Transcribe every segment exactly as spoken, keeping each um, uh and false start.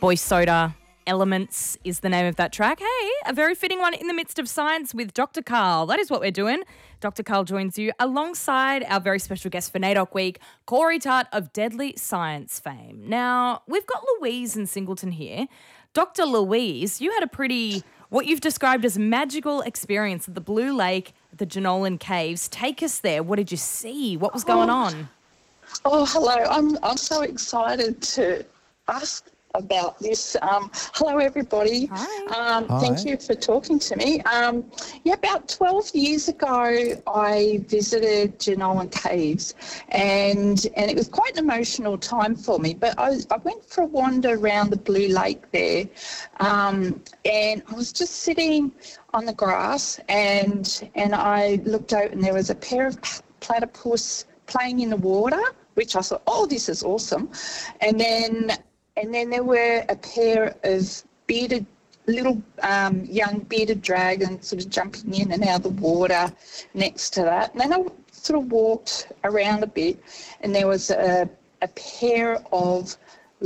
Boy Soda, Elements is the name of that track. Hey, a very fitting one in the midst of science with Doctor Carl. That is what we're doing. Doctor Carl joins you alongside our very special guest for NAIDOC Week, Corey Tart of Deadly Science fame. Now, we've got Louise in Singleton here. Doctor Louise, you had a pretty, what you've described as magical experience at the Blue Lake, the Jenolan Caves. Take us there. What did you see? What was going on? Oh, hello. I'm I'm so excited to ask about this. Um, hello, everybody. Hi. Um, Hi. Thank you for talking to me. Um, yeah, about twelve years ago, I visited Jenolan Caves, and and it was quite an emotional time for me. But I, I went for a wander around the Blue Lake there, um, and I was just sitting on the grass, and and I looked out, and there was a pair of platypus playing in the water, which I thought, oh, this is awesome. And then and then there were a pair of bearded, little um, young bearded dragons sort of jumping in and out of the water next to that. And then I sort of walked around a bit, and there was a, a pair of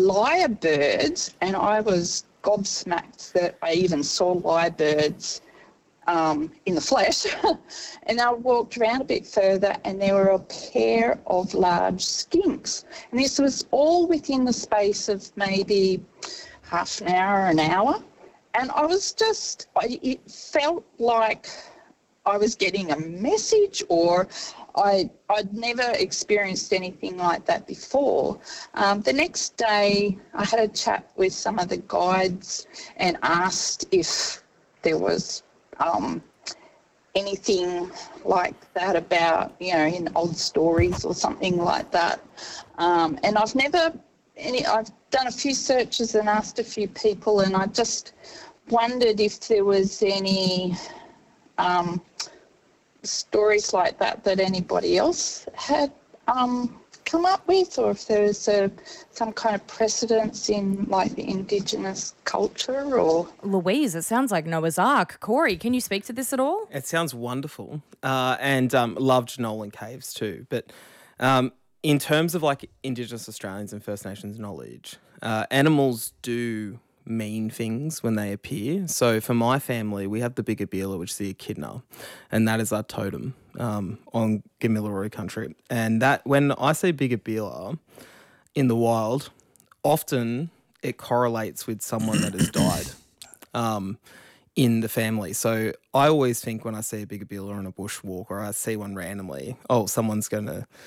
lyrebirds, and I was gobsmacked that I even saw lyrebirds Um, in the flesh. And I walked around a bit further, and there were a pair of large skinks. And this was all within the space of maybe half an hour, an hour. And I was just, I, it felt like I was getting a message, or I, I'd never experienced anything like that before. Um, the next day, I had a chat with some of the guides and asked if there was Um, anything like that about, you know, in old stories or something like that. Um, and I've never, any, I've done a few searches and asked a few people, and I just wondered if there was any um, stories like that that anybody else had um, come up with, or if there was a, some kind of precedence in like the Indigenous culture. Or Louise, it sounds like Noah's Ark. Corey, can you speak to this at all? It sounds wonderful, uh, and um, love Jenolan Caves too. But um, in terms of like Indigenous Australians and First Nations knowledge, uh, animals do mean things when they appear. So for my family, we have the Bigabila, which is the echidna, and that is our totem um, on Gamilaroi country. And that, when I say Bigabila in the wild, often it correlates with someone that has died um, in the family. So I always think when I see a Bigabila on a bushwalk, or I see one randomly, oh, someone's going to